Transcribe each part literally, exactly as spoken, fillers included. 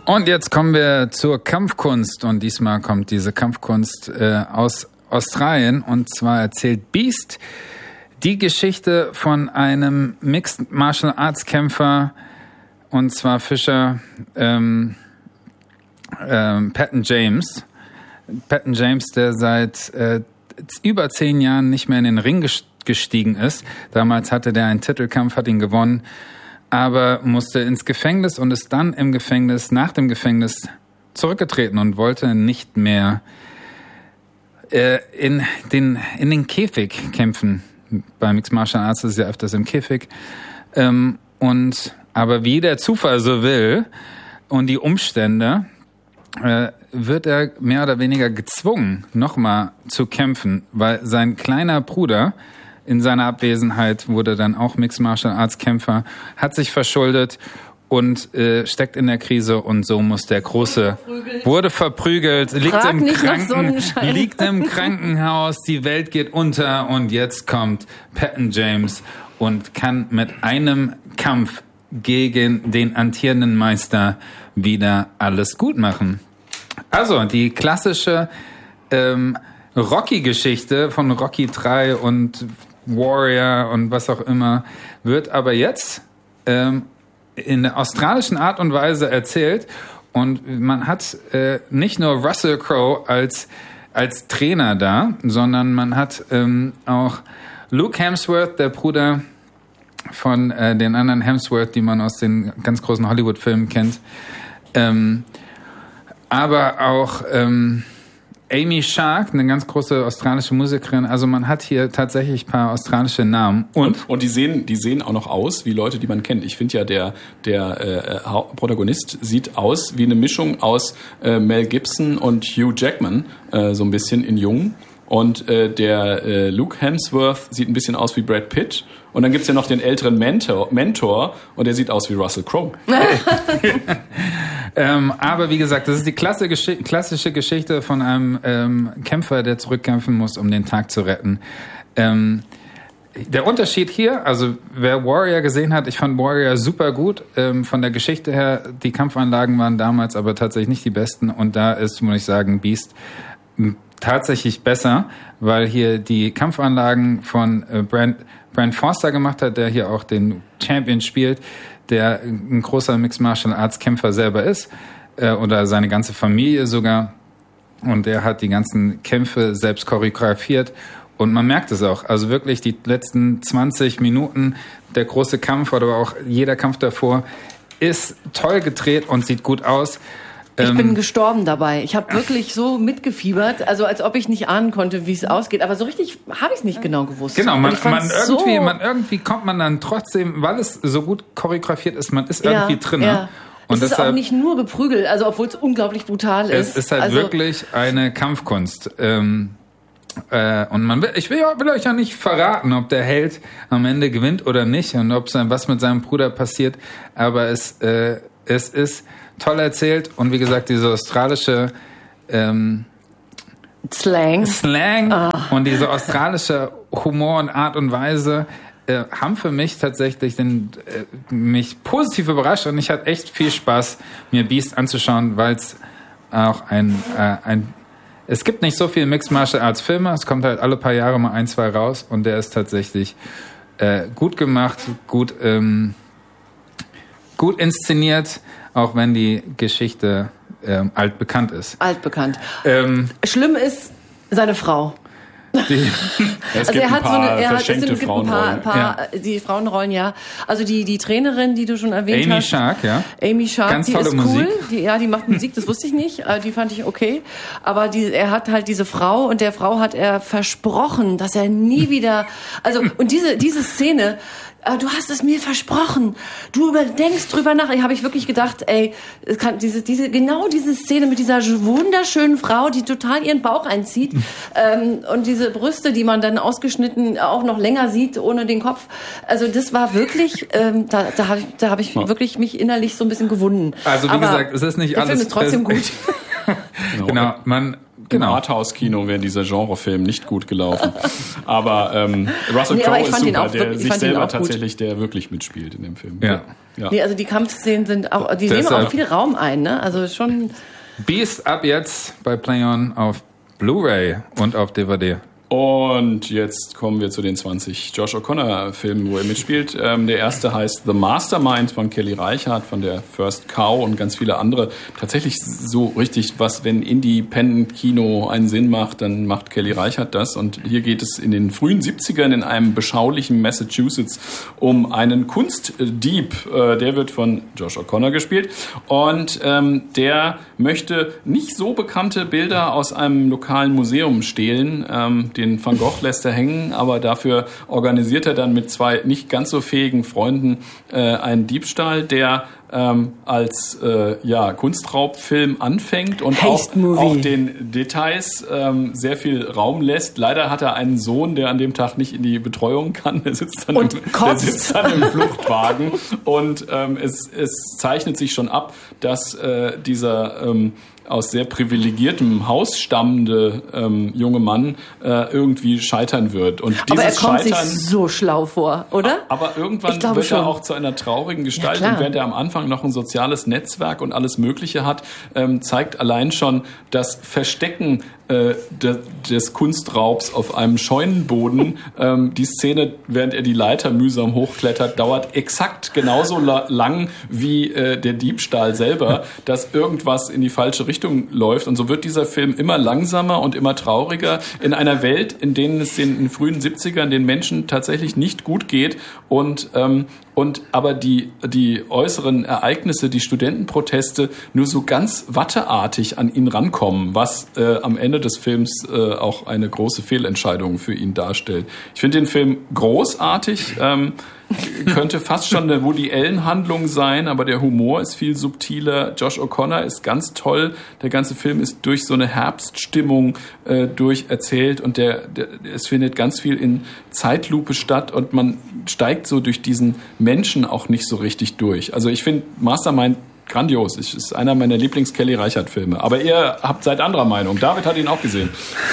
Und jetzt kommen wir zur Kampfkunst und diesmal kommt diese Kampfkunst äh, aus Australien und zwar erzählt Beast die Geschichte von einem Mixed Martial Arts Kämpfer und zwar Fischer ähm, ähm, Patton James. Patton James, der seit äh, über zehn Jahren nicht mehr in den Ring gestiegen ist. Damals hatte der einen Titelkampf, hat ihn gewonnen, aber musste ins Gefängnis und ist dann im Gefängnis, nach dem Gefängnis zurückgetreten und wollte nicht mehr äh, in den in den Käfig kämpfen. Bei Mixed Martial Arts ist es ja öfters im Käfig. Ähm, und aber wie der Zufall so will und die Umstände, äh, wird er mehr oder weniger gezwungen, nochmal zu kämpfen, weil sein kleiner Bruder in seiner Abwesenheit wurde dann auch Mixed Martial Arts Kämpfer, hat sich verschuldet und äh, steckt in der Krise und so muss der Große, verprügelt. wurde verprügelt, liegt im, Kranken, liegt im Krankenhaus, die Welt geht unter und jetzt kommt Patton James und kann mit einem Kampf gegen den amtierenden Meister wieder alles gut machen. Also die klassische ähm, Rocky-Geschichte von Rocky drei und Warrior und was auch immer, wird aber jetzt ähm, in der australischen Art und Weise erzählt und man hat äh, nicht nur Russell Crowe als als Trainer da, sondern man hat ähm, auch Luke Hemsworth, der Bruder von äh, den anderen Hemsworth, die man aus den ganz großen Hollywood-Filmen kennt, ähm, aber auch ähm, Amy Shark, eine ganz große australische Musikerin. Also man hat hier tatsächlich ein paar australische Namen. Und, und, und die sehen, die sehen auch noch aus wie Leute, die man kennt. Ich finde ja, der, der äh, Protagonist sieht aus wie eine Mischung aus äh, Mel Gibson und Hugh Jackman, äh, so ein bisschen in jung. Und äh, der äh, Luke Hemsworth sieht ein bisschen aus wie Brad Pitt. Und dann gibt's ja noch den älteren Mentor, Mentor und der sieht aus wie Russell Crowe. ähm, aber wie gesagt, das ist die klassische, Gesch- klassische Geschichte von einem ähm, Kämpfer, der zurückkämpfen muss, um den Tag zu retten. Ähm, der Unterschied hier, also wer Warrior gesehen hat, ich fand Warrior super gut. Ähm, von der Geschichte her, die Kampfanlagen waren damals aber tatsächlich nicht die besten. Und da ist, muss ich sagen, Beast tatsächlich besser, weil hier die Kampfanlagen von äh, Brand, Brand Foster gemacht hat, der hier auch den Champion spielt, der ein großer Mixed Martial Arts Kämpfer selber ist, äh, oder seine ganze Familie sogar. Und der hat die ganzen Kämpfe selbst choreografiert. Und man merkt es auch. Also wirklich die letzten zwanzig Minuten, der große Kampf oder auch jeder Kampf davor ist toll gedreht und sieht gut aus. Ich bin gestorben dabei. Ich habe wirklich so mitgefiebert, also als ob ich nicht ahnen konnte, wie es ausgeht. Aber so richtig habe ich es nicht genau gewusst. Genau, man, man irgendwie, so man irgendwie kommt man dann trotzdem, weil es so gut choreografiert ist, man ist irgendwie ja, drin. Ja. Und es ist deshalb, auch nicht nur geprügelt, also obwohl es unglaublich brutal ist. Es ist halt also, wirklich eine Kampfkunst. Ähm, äh, und man will, ich will, will euch ja nicht verraten, ob der Held am Ende gewinnt oder nicht und ob was mit seinem Bruder passiert. Aber es, äh, es ist toll erzählt und wie gesagt, diese australische ähm, Slang, Slang oh. und diese australische Humor und Art und Weise äh, haben für mich tatsächlich den, äh, mich positiv überrascht und ich hatte echt viel Spaß, mir Beast anzuschauen, weil es auch ein, äh, ein es gibt nicht so viele Mixed Martial Arts Filme, es kommt halt alle paar Jahre mal ein, zwei raus und der ist tatsächlich äh, gut gemacht, gut ähm, gut inszeniert, auch wenn die Geschichte ähm, altbekannt ist. Altbekannt. Ähm, Schlimm ist seine Frau. Die, also er hat so eine, er hat, es gibt ein paar, ein paar ja. die Frauenrollen, ja. Also die die Trainerin, die du schon erwähnt Amy hast. Amy Shark, ja. Amy Shark, ganz die tolle ist Musik. cool. Die, ja, die macht Musik, das wusste ich nicht. Die fand ich okay. Aber die, er hat halt diese Frau und der Frau hat er versprochen, dass er nie wieder, also, und diese, diese Szene, du hast es mir versprochen. Du überdenkst drüber nach. Ich habe ich wirklich gedacht, ey, es kann diese, diese, genau diese Szene mit dieser wunderschönen Frau, die total ihren Bauch einzieht, ähm, und diese Brüste, die man dann ausgeschnitten auch noch länger sieht, ohne den Kopf. Also das war wirklich, ähm, da, da habe ich, da habe ich wirklich mich innerlich so ein bisschen gewunden. Also wie Aber gesagt, es ist nicht der alles. Der Film ist trotzdem gut. Genau, man Genau. Im Arthouse-Kino wäre dieser Genrefilm nicht gut gelaufen. Aber ähm, Russell nee, Crowe ist super, der wirklich, sich selber tatsächlich, der wirklich mitspielt in dem Film. Ja. ja. Nee, also die Kampfszenen sind auch, die nehmen auch viel Raum ein, ne? Also schon. Beast ab jetzt bei PlayOn auf Blu-ray und auf D V D. Und jetzt kommen wir zu den zwanzig Josh O'Connor-Filmen, wo er mitspielt. Ähm, der erste heißt The Mastermind von Kelly Reichardt, von der First Cow und ganz viele andere. Tatsächlich so richtig was, wenn Independent-Kino einen Sinn macht, dann macht Kelly Reichardt das. Und hier geht es in den frühen siebzigern in einem beschaulichen Massachusetts um einen Kunstdieb. Äh, der wird von Josh O'Connor gespielt. Und ähm, der möchte nicht so bekannte Bilder aus einem lokalen Museum stehlen. Ähm, Den Van Gogh lässt er hängen, aber dafür organisiert er dann mit zwei nicht ganz so fähigen Freunden äh, einen Diebstahl, der ähm, als äh, ja, Kunstraubfilm anfängt und auch, auch den Details ähm, sehr viel Raum lässt. Leider hat er einen Sohn, der an dem Tag nicht in die Betreuung kann. Der sitzt dann, und im, der sitzt dann im Fluchtwagen und ähm, es, es zeichnet sich schon ab, dass äh, dieser ähm, aus sehr privilegiertem Haus stammende ähm, junge Mann äh, irgendwie scheitern wird. Und dieses aber er kommt Scheitern, sich so schlau vor, oder? Aber irgendwann wird schon. er auch zu einer traurigen Gestalt. Ja, und während er am Anfang noch ein soziales Netzwerk und alles Mögliche hat, ähm, zeigt allein schon das Verstecken äh, de, des Kunstraubs auf einem Scheunenboden. ähm, die Szene, während er die Leiter mühsam hochklettert, dauert exakt genauso la- lang wie äh, der Diebstahl selber, dass irgendwas in die falsche Richtung läuft. Und so wird dieser Film immer langsamer und immer trauriger in einer Welt, in denen es in den frühen siebzigern den Menschen tatsächlich nicht gut geht und ähm, und aber die die äußeren Ereignisse, die Studentenproteste nur so ganz watteartig an ihn rankommen, was äh, am Ende des Films äh, auch eine große Fehlentscheidung für ihn darstellt. Ich finde den Film großartig. Ähm, könnte fast schon eine Woody Allen-Handlung sein, aber der Humor ist viel subtiler. Josh O'Connor ist ganz toll. Der ganze Film ist durch so eine Herbststimmung äh, durch erzählt und der, der es findet ganz viel in Zeitlupe statt und man steigt so durch diesen Menschen auch nicht so richtig durch. Also ich finde Mastermind grandios. Es ist einer meiner Lieblings-Kelly Reichardt-Filme. Aber ihr habt seid anderer Meinung. David hat ihn auch gesehen.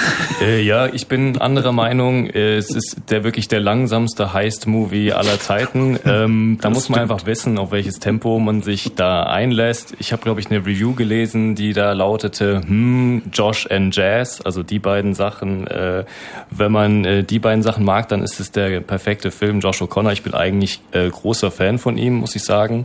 Äh, ja, ich bin anderer Meinung. Es ist der wirklich der langsamste Heist-Movie aller Zeiten. Ähm, da muss man stimmt. einfach wissen, auf welches Tempo man sich da einlässt. Ich habe, glaube ich, eine Review gelesen, die da lautete, hm, Josh and Jazz, also die beiden Sachen. Äh, wenn man äh, die beiden Sachen mag, dann ist es der perfekte Film. Josh O'Connor, ich bin eigentlich äh, großer Fan von ihm, muss ich sagen.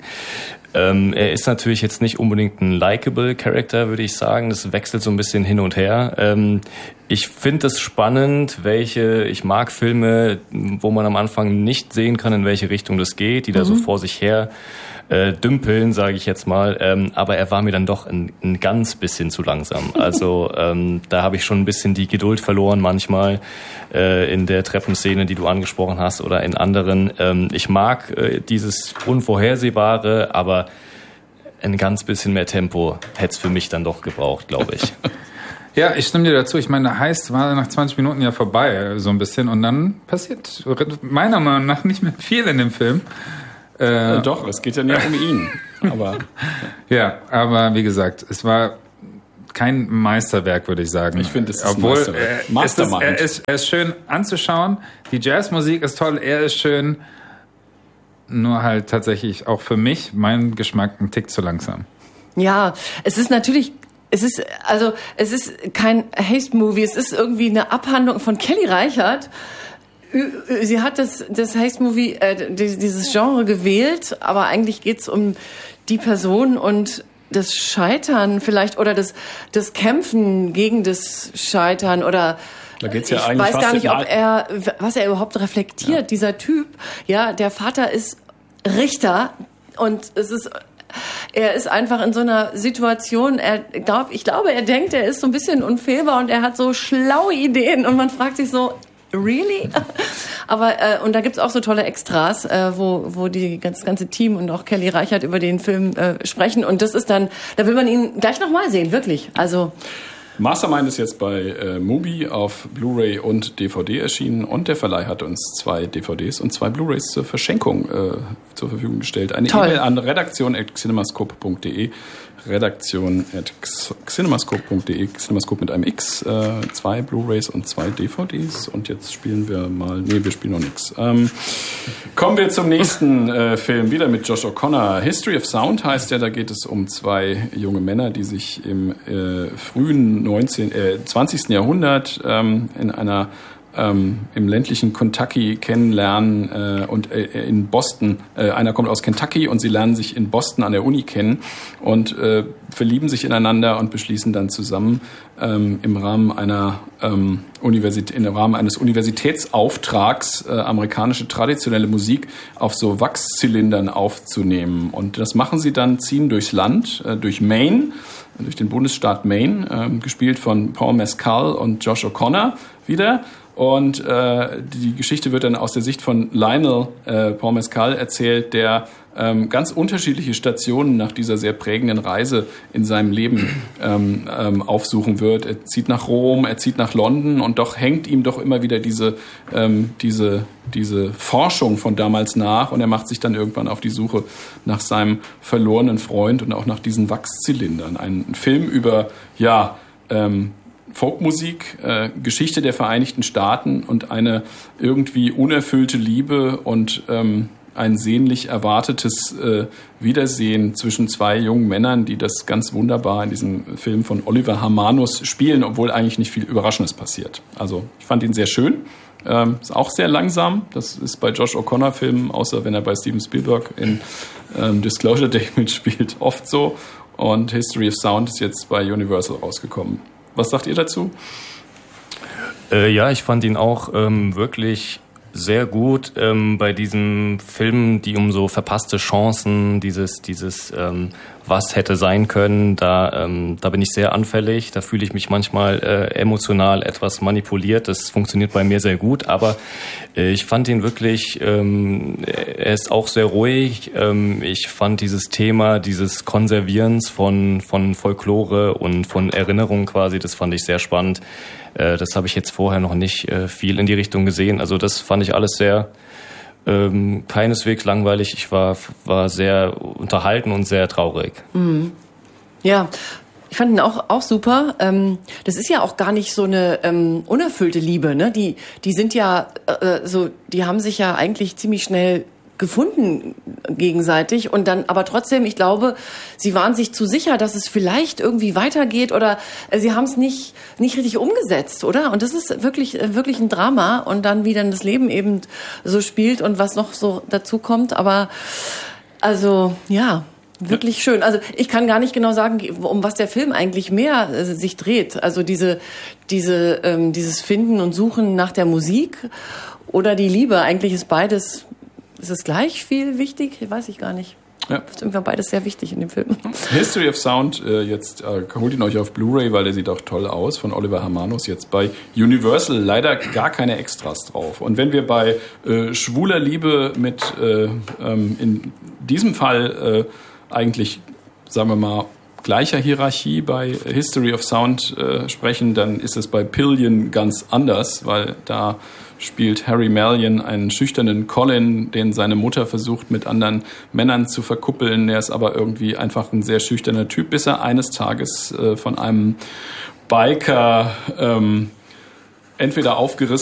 Ähm, er ist natürlich jetzt nicht unbedingt ein likable Character, würde ich sagen. Das wechselt so ein bisschen hin und her. Ähm, ich finde es spannend, welche, ich mag Filme, wo man am Anfang nicht sehen kann, in welche Richtung das geht, die mhm. da so vor sich her äh, dümpeln, sage ich jetzt mal. Ähm, aber er war mir dann doch ein, ein ganz bisschen zu langsam. Also ähm, da habe ich schon ein bisschen die Geduld verloren manchmal äh, in der Treppenszene, die du angesprochen hast, oder in anderen. Ähm, ich mag äh, dieses Unvorhersehbare, aber ein ganz bisschen mehr Tempo hätte es für mich dann doch gebraucht, glaube ich. Ja, ich stimme dir dazu. Ich meine, der Heist war nach zwanzig Minuten ja vorbei, so ein bisschen. Und dann passiert meiner Meinung nach nicht mehr viel in dem Film. Äh, äh, doch, es geht ja nicht um ihn. Aber ja, aber wie gesagt, es war kein Meisterwerk, würde ich sagen. Ich finde, es ist Obwohl, ein Meisterwerk. Äh, Mastermind. Er ist, er ist schön anzuschauen. Die Jazzmusik ist toll. Er ist schön. Nur halt tatsächlich auch für mich, mein Geschmack, ein Tick zu langsam. Ja, es ist natürlich... Es ist, also, es ist kein Heist-Movie, es ist irgendwie eine Abhandlung von Kelly Reichardt. Sie hat das, das Heist-Movie, äh, dieses Genre gewählt, aber eigentlich geht's um die Person und das Scheitern vielleicht, oder das, das Kämpfen gegen das Scheitern, oder da geht's ja ich eigentlich weiß fast gar nicht, ob er, was er überhaupt reflektiert, ja. Dieser Typ. Ja, der Vater ist Richter und es ist, er ist einfach in so einer Situation, er glaub, ich glaube, er denkt, er ist so ein bisschen unfehlbar und er hat so schlaue Ideen und man fragt sich so, really? Aber, äh, und da gibt's auch so tolle Extras, äh, wo, wo die ganz, das ganze Team und auch Kelly Reichardt über den Film äh, sprechen und das ist dann, da will man ihn gleich nochmal sehen, wirklich. Also, Mastermind ist jetzt bei äh, Mubi auf Blu-ray und D V D erschienen und der Verleih hat uns zwei D V Ds und zwei Blu-rays zur Verschenkung äh, zur Verfügung gestellt. Eine E-Mail an redaktion at cinemascope punkt de. redaktion at cinemascope punkt de, Cinemascope mit einem X, äh, zwei Blu-rays und zwei D V Ds. Und jetzt spielen wir mal, nee, wir spielen noch nichts. Ähm, kommen wir zum nächsten äh, Film, wieder mit Josh O'Connor. History of Sound heißt der, da geht es um zwei junge Männer, die sich im äh, frühen neunzehnten, äh, zwanzigsten Jahrhundert ähm, in einer Ähm, im ländlichen Kentucky kennenlernen äh, und äh, in Boston. Äh, einer kommt aus Kentucky und sie lernen sich in Boston an der Uni kennen und äh, verlieben sich ineinander und beschließen dann zusammen ähm, im Rahmen einer ähm, Universität, im Rahmen eines Universitätsauftrags äh, amerikanische traditionelle Musik auf so Wachszylindern aufzunehmen. Und das machen sie dann, ziehen durchs Land, äh, durch Maine, durch den Bundesstaat Maine, äh, gespielt von Paul Mescal und Josh O'Connor wieder. Und äh, die Geschichte wird dann aus der Sicht von Lionel äh, Paul Mescal erzählt, der ähm, ganz unterschiedliche Stationen nach dieser sehr prägenden Reise in seinem Leben ähm, ähm, aufsuchen wird. Er zieht nach Rom, er zieht nach London und doch hängt ihm doch immer wieder diese, ähm, diese, diese Forschung von damals nach und er macht sich dann irgendwann auf die Suche nach seinem verlorenen Freund und auch nach diesen Wachszylindern. Ein Film über, ja, ähm, Folkmusik, äh, Geschichte der Vereinigten Staaten und eine irgendwie unerfüllte Liebe und ähm, ein sehnlich erwartetes äh, Wiedersehen zwischen zwei jungen Männern, die das ganz wunderbar in diesem Film von Oliver Hermanus spielen, obwohl eigentlich nicht viel Überraschendes passiert. Also ich fand ihn sehr schön. Ähm, ist auch sehr langsam. Das ist bei Josh O'Connor-Filmen, außer wenn er bei Steven Spielberg in ähm, Disclosure Day mitspielt, oft so. Und History of Sound ist jetzt bei Universal rausgekommen. Was sagt ihr dazu? Äh, ja, ich fand ihn auch ähm, wirklich sehr gut ähm, bei diesen Filmen, die um so verpasste Chancen, dieses, dieses ähm, was hätte sein können, da, ähm, da bin ich sehr anfällig, da fühle ich mich manchmal äh, emotional etwas manipuliert, das funktioniert bei mir sehr gut, aber äh, ich fand ihn wirklich, ähm, er ist auch sehr ruhig, ähm, ich fand dieses Thema, dieses Konservierens von, von Folklore und von Erinnerungen quasi, das fand ich sehr spannend. Das habe ich jetzt vorher noch nicht äh, viel in die Richtung gesehen. Also das fand ich alles sehr ähm, keineswegs langweilig. Ich war, war sehr unterhalten und sehr traurig. Mhm. Ja, ich fand ihn auch, auch super. Ähm, das ist ja auch gar nicht so eine ähm, unerfüllte Liebe, ne? Die, die sind ja äh, so, die haben sich ja eigentlich ziemlich schnell gefunden gegenseitig und dann aber trotzdem, ich glaube, sie waren sich zu sicher, dass es vielleicht irgendwie weitergeht oder äh, sie haben es nicht nicht richtig umgesetzt, oder? Und das ist wirklich wirklich ein Drama und dann wie dann das Leben eben so spielt und was noch so dazu kommt, aber also ja, wirklich schön. Also ich kann gar nicht genau sagen, um was der Film eigentlich mehr äh, sich dreht. Also diese diese ähm, dieses Finden und Suchen nach der Musik oder die Liebe, eigentlich ist beides. Ist es gleich viel wichtig? Weiß ich gar nicht. Ja. Das ist irgendwie beides sehr wichtig in dem Film. History of Sound, äh, jetzt äh, holt ihn euch auf Blu-ray, weil der sieht auch toll aus, von Oliver Hermanus, jetzt bei Universal. Leider gar keine Extras drauf. Und wenn wir bei äh, schwuler Liebe mit äh, ähm, in diesem Fall äh, eigentlich, sagen wir mal, gleicher Hierarchie bei History of Sound äh, sprechen, dann ist es bei Pillion ganz anders, weil da spielt Harry Malion einen schüchternen Colin, den seine Mutter versucht mit anderen Männern zu verkuppeln. Er ist aber irgendwie einfach ein sehr schüchterner Typ, bis er eines Tages äh, von einem Biker ähm, entweder aufgerissen